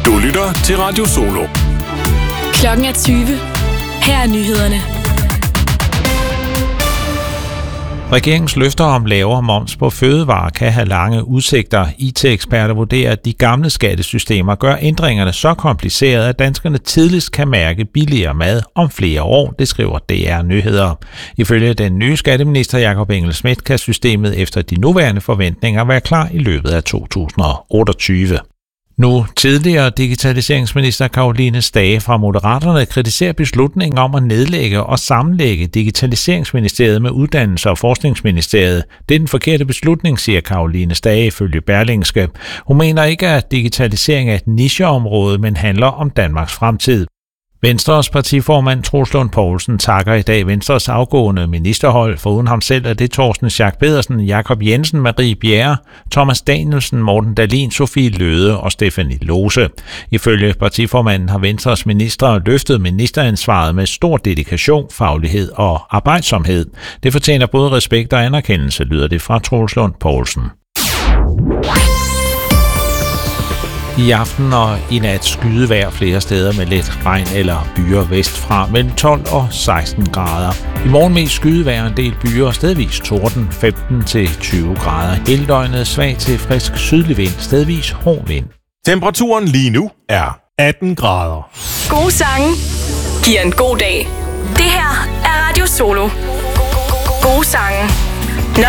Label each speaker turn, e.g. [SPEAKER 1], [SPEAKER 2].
[SPEAKER 1] Du lytter til Radio Solo.
[SPEAKER 2] Klokken er 20. Her er nyhederne.
[SPEAKER 3] Regeringens løfter om lavere moms på fødevarer kan have lange udsigter. IT-eksperter vurderer, at de gamle skattesystemer gør ændringerne så komplicerede, at danskerne tidligst kan mærke billigere mad om flere år, det skriver DR Nyheder. Ifølge den nye skatteminister Jakob Engel-Schmidt kan systemet efter de nuværende forventninger være klar i løbet af 2028. Nu tidligere digitaliseringsminister Caroline Stage fra Moderaterne kritiserer beslutningen om at nedlægge og sammenlægge Digitaliseringsministeriet med Uddannelses- og Forskningsministeriet. Det er den forkerte beslutning, siger Caroline Stage ifølge Berlingske. Hun mener ikke, at digitalisering er et nicheområde, men handler om Danmarks fremtid. Venstres partiformand Troels Lund Poulsen takker i dag Venstres afgående ministerhold. Foruden ham selv er det Torsten Schack Pedersen, Jakob Jensen, Marie Bjerre, Thomas Danielsen, Morten Dahlin, Sofie Løde og Stephanie Lose. Ifølge partiformanden har Venstres ministre løftet ministeransvaret med stor dedikation, faglighed og arbejdsomhed. Det fortjener både respekt og anerkendelse, lyder det fra Troels Lund Poulsen. I aften og i nat skydevejr flere steder med lidt regn eller byer vestfra mellem 12 og 16 grader. I morgen mest skydevejr en del byer og stedvis torden 15-20 grader. Hele døgnet svag til frisk sydlig vind, stedvis hård vind.
[SPEAKER 1] Temperaturen lige nu er 18 grader.
[SPEAKER 2] Gode sange giver en god dag. Det her er Radio Solo. Gode sange.